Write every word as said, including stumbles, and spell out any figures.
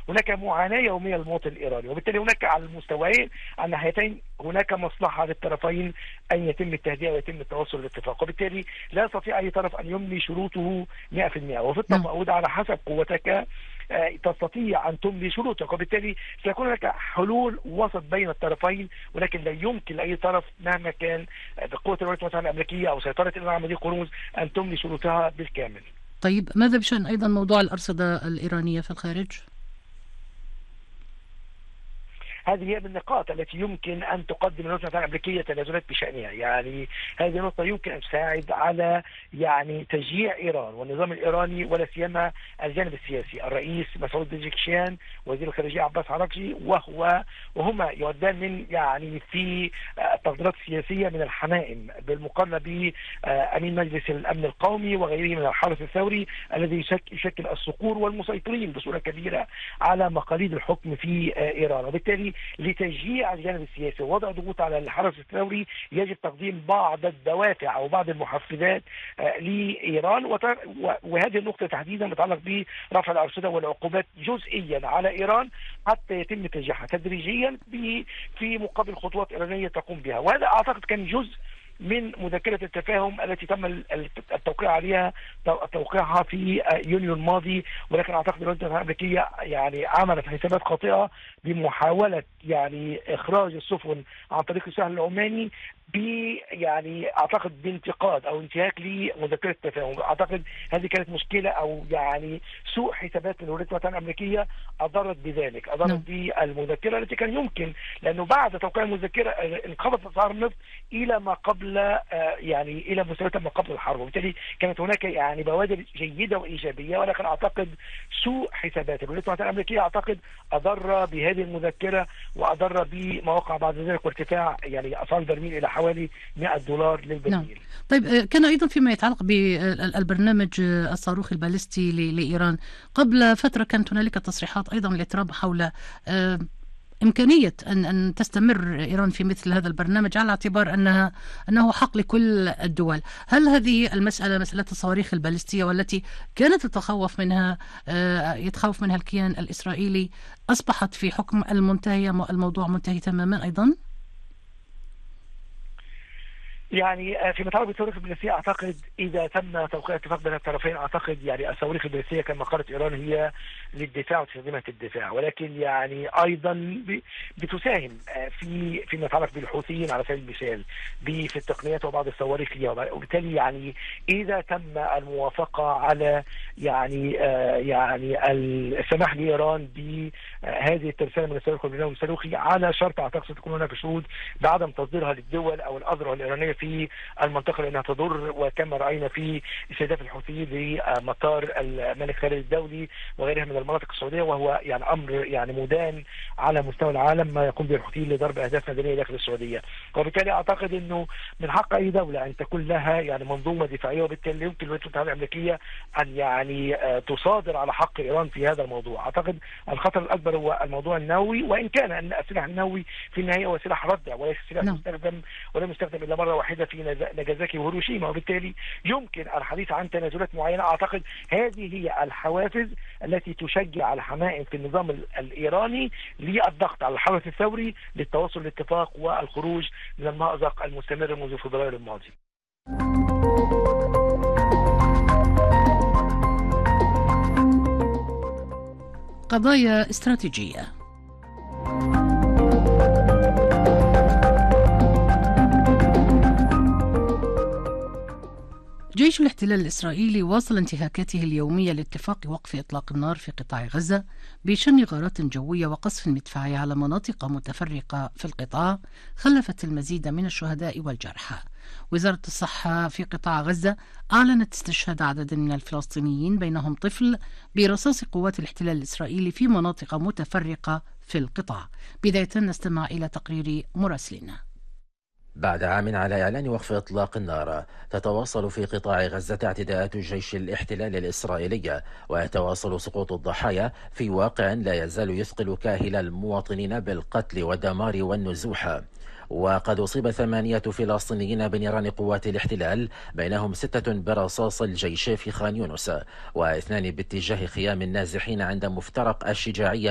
هناك معاناة يومية للمواطن الإيراني، وبالتالي هناك على المستويين على الناحيتين هناك مصلحة للطرفين أن يتم التهدئة ويتم التوصل للاتفاق، وبالتالي لا يستطيع أي طرف أن يملي شروطه مئة في المئة، وفي التفاوض على حسب قوتك تستطيع أن تملي شروطك، وبالتالي سيكون هناك حلول وسط بين الطرفين، ولكن لا يمكن لأي طرف مهما كان بقوة الولايات المتحدة الأمريكية أو سيطرة إيران على مضيق هرمز أن تملي شروطها بالكامل. طيب ماذا بشأن أيضا موضوع الأرصدة الإيرانية في الخارج؟ هذه هي من النقاط التي يمكن أن تقدم الولايات المتحدة الأمريكية تنازلات بشأنها، يعني هذه نقطة يمكن أن تساعد على يعني تشجيع إيران والنظام الإيراني، ولا سيما الجانب السياسي. الرئيس مسعود بزكشيان وزير الخارجية عباس عراقجي وهو وهما يودان من يعني في التقديرات السياسية من الحمائم بالمقارنة بأمين مجلس الأمن القومي وغيره من الحرس الثوري الذي يشكل الصقور والمسيطرين بصورة كبيرة على مقاليد الحكم في إيران، وبالتالي لتشجيع الجانب السياسي ووضع ضغوط على الحرس الثوري يجب تقديم بعض الدوافع او بعض المحفزات لايران، وهذه النقطه تحديدا متعلق برفع الارصده والعقوبات جزئيا على ايران حتى يتم تشجيعها تدريجيا في مقابل خطوات ايرانيه تقوم بها. وهذا اعتقد كان جزء من مذكرة التفاهم التي تم التوقيع عليها توقيعها في يونيو الماضي، ولكن اعتقد الولايات المتحدة الامريكية يعني عملت حسابات خاطئة بمحاولة يعني اخراج السفن عن طريق الساحل العماني ب يعني اعتقد بانتقاد او انتهاك لمذكرة التفاهم. اعتقد هذه كانت مشكلة او يعني سوء حسابات من الولايات المتحدة الامريكية اضرت بذلك، اضرت بالمذكرة التي كان يمكن، لانه بعد توقيع المذكرة انخفضت اسعار النفط الى ما قبل يعني الى مستويات ما قبل الحرب، وبالتالي كانت هناك يعني بوادر جيدة وايجابية، ولكن اعتقد سوء حسابات الولايات المتحدة الامريكية اعتقد اضر بهذه المذكرة واضر بما وقع بعد ذلك وارتفاع يعني اسعار البرميل الى حوالي مئة دولار للبرميل. نعم. طيب كان ايضا فيما يتعلق بالبرنامج الصاروخي البالستي لايران، قبل فترة كانت هنالك تصريحات ايضا لترامب حول إمكانية أن أن تستمر إيران في مثل هذا البرنامج على اعتبار أنها أنه حق لكل الدول. هل هذه المسألة مسألة الصواريخ البالستية والتي كانت تتخوف منها يتخوف منها الكيان الإسرائيلي أصبحت في حكم المنتهية الموضوع منتهي تماما أيضا؟ يعني في متعلق بالصواريخ البالستية اعتقد اذا تم توقيع اتفاق بين الطرفين اعتقد يعني الصواريخ البالستية كما قالت ايران هي للدفاع وتستخدمها في الدفاع، ولكن يعني ايضا بتساهم في فيما يتعلق بالحوثيين على سبيل المثال في التقنيات وبعض الصواريخ ليها، وبالتالي يعني اذا تم الموافقة على يعني يعني السماح لايران بهذه الترسانة من الصاروخ والبرنامج الصاروخي على شرط اعتقد ستكون هناك شروط بعدم تصديرها للدول او الاذرع الايرانية في المنطقة لأنها تضر، وكما رأينا في استهداف الحوثيين لمطار الملك خالد الدولي وغيرها من المناطق السعودية، وهو يعني أمر يعني مدان على مستوى العالم ما يقوم به الحوثيين لضرب أهداف مدنية داخل السعودية، وبالتالي أعتقد أنه من حق أي دولة أن تكون لها يعني منظومة دفاعية، وبالتالي يمكن الولايات المتحدة الأمريكية أن يعني تصادر على حق إيران في هذا الموضوع. أعتقد الخطر الأكبر هو الموضوع النووي، وإن كان أن السلاح النووي في النهاية هو سلاح ردع وليس سلاح مستخدم ولم يستخدم إلا مرة واحدة في ناجازاكي وهيروشيما، وبالتالي يمكن الحديث عن تنازلات معينة. أعتقد هذه هي الحوافز التي تشجع الحمائم في النظام الإيراني للضغط على الحرس الثوري للتوصل لاتفاق والخروج من المأزق المستمر منذ فبراير الماضي. قضايا استراتيجية. جيش الاحتلال الإسرائيلي واصل انتهاكاته اليومية لاتفاق وقف إطلاق النار في قطاع غزة بشن غارات جوية وقصف مدفعي على مناطق متفرقة في القطاع خلفت المزيد من الشهداء والجرحى. وزارة الصحة في قطاع غزة أعلنت استشهاد عدد من الفلسطينيين بينهم طفل برصاص قوات الاحتلال الإسرائيلي في مناطق متفرقة في القطاع. بداية نستمع إلى تقرير مراسلنا. بعد عام على إعلان وقف إطلاق النار، تتواصل في قطاع غزة اعتداءات الجيش الاحتلال الإسرائيلي، ويتواصل سقوط الضحايا في واقع لا يزال يثقل كاهل المواطنين بالقتل والدمار والنزوح. وقد أصيب ثمانية فلسطينيين بنيران قوات الاحتلال، بينهم ستة برصاص الجيش في خان يونس، واثنان باتجاه خيام النازحين عند مفترق الشجاعية